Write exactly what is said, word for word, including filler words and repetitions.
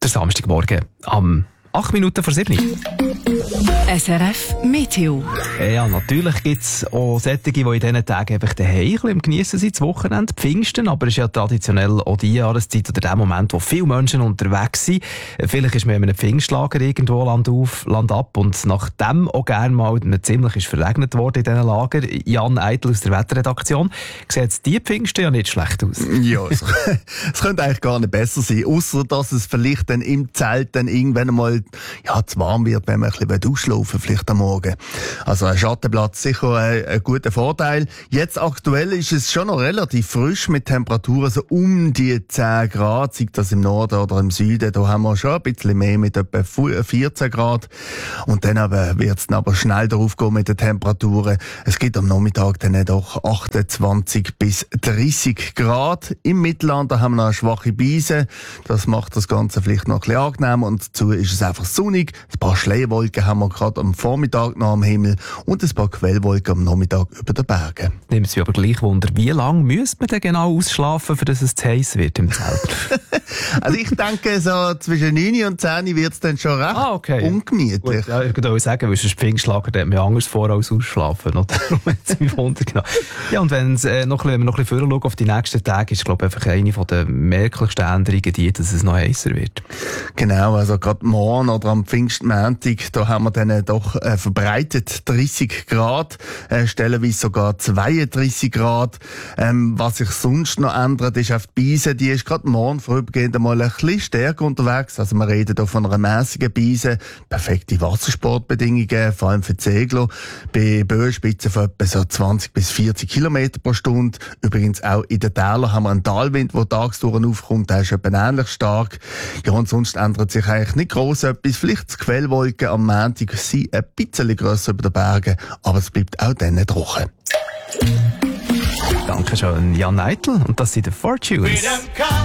Der Samstagmorgen am acht Minuten vor sieben. S R F Meteo. Ja, natürlich gibt es auch solche, die in diesen Tagen einfach daheim im Geniessen sind, das Wochenende, Pfingsten, aber es ist ja traditionell auch die Jahreszeit oder der Moment, wo viele Menschen unterwegs sind. Vielleicht ist man in einem Pfingstlager irgendwo Land auf, Land ab und nachdem auch gerne mal ziemlich ist verregnet worden in diesen Lager. Jan Eitel aus der Wetterredaktion, sieht die Pfingsten ja nicht schlecht aus. Ja, es, es könnte eigentlich gar nicht besser sein, ausser dass es vielleicht dann im Zelt dann irgendwann mal ja, zu warm wird, wenn man ein bisschen ausschlafen vielleicht am Morgen. Also ein Schattenplatz sicher ein, ein guter Vorteil. Jetzt aktuell ist es schon noch relativ frisch mit Temperaturen so um die zehn Grad, sei das im Norden oder im Süden. Da haben wir schon ein bisschen mehr mit etwa vierzehn Grad. Und dann wird es aber schnell darauf gehen mit den Temperaturen. Es gibt am Nachmittag dann doch achtundzwanzig bis dreißig Grad. Im Mittelland da haben wir noch eine schwache Brise. Das macht das Ganze vielleicht noch ein bisschen angenehmer. Und dazu ist es einfach sonnig. Ein paar Schleierwolken haben wir gerade am Vormittag noch am Himmel und ein paar Quellwolken am Nachmittag über den Bergen. Nimmt es mich aber gleich Wunder, wie lange müsste man denn genau ausschlafen, für dass es zu heiß wird im Zelt? Also ich denke, so zwischen neun und zehn wird es dann schon recht ah, okay. ungemütlich. Gut, ja, ich würde sagen, weil es ist Pfingstlager, da hat man anders vor als ausschlafen. Oder? Darum hat es mich Wunder genommen. Ja, und wenn's, äh, noch, wenn wir noch ein bisschen vorher schauen auf die nächsten Tage, ist glaube ich einfach eine der merklichsten Änderungen die, dass es noch heißer wird. Genau, also gerade morgen oder am Pfingstmontag, da haben wir dann doch äh, verbreitet dreißig Grad, äh, stellenweise sogar zweiunddreißig Grad. Ähm, was sich sonst noch ändert, ist auf die Beise, die ist gerade morgen vorübergehend einmal ein bisschen stärker unterwegs. Also wir reden hier von einer mäßigen Beise, perfekte Wassersportbedingungen, vor allem für die Segler, bei Böenspitzen von etwa so zwanzig bis vierzig Kilometer pro Stunde. Übrigens auch in den Tälern haben wir einen Talwind, der tagsdurch aufkommt, der ist etwa ähnlich stark. Ja, und sonst ändert sich eigentlich nicht gross etwas. Vielleicht die Quellwolken am Montag sind ein bisschen grösser über den Bergen, aber es bleibt auch dann trocken. Dankeschön, Jan Eitel. Und das sind die Fortunes.